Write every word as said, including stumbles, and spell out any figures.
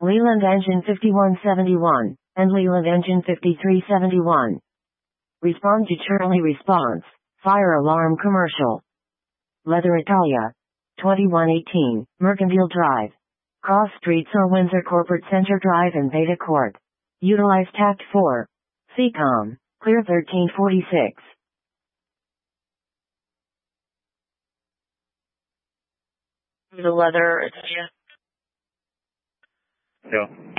Leland engine fifty-one seventy-one, and Leland engine fifty-three seventy-one. Respond to Charlie response, fire alarm commercial. Leather Italia. twenty-one eighteen, Mercantile Drive. Cross Streets or Windsor Corporate Center Drive in Beta Court. Utilize Tact four. C COM, clear thirteen forty-six. The Leather Italia. Yeah.